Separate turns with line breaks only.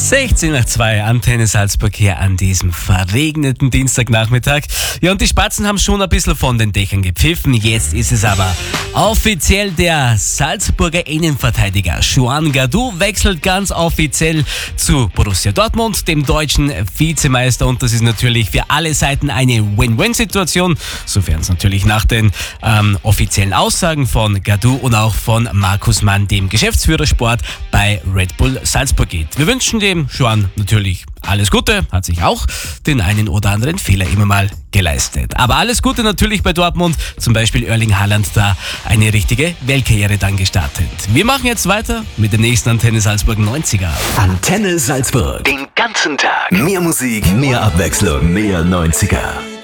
16 nach 2, Antenne Salzburg hier an diesem verregneten Dienstagnachmittag. Ja, und die Spatzen haben schon ein bisschen von den Dächern gepfiffen. Jetzt ist es aber offiziell: der Salzburger Innenverteidiger Juan Gadu wechselt ganz offiziell zu Borussia Dortmund, dem deutschen Vizemeister. Und das ist natürlich für alle Seiten eine Win-Win-Situation, sofern es natürlich nach den offiziellen Aussagen von Gadu und auch von Markus Mann, dem Geschäftsführer Sport bei Red Bull Salzburg, geht. Wir wünschen dem Juan natürlich alles Gute, hat sich auch den einen oder anderen Fehler immer mal geleistet. Aber alles Gute natürlich bei Dortmund, zum Beispiel Erling Haaland, da eine richtige Weltkarriere dann gestartet. Wir machen jetzt weiter mit dem nächsten Antenne Salzburg 90er.
Antenne Salzburg. Den ganzen Tag. Mehr Musik, mehr Abwechslung, mehr 90er.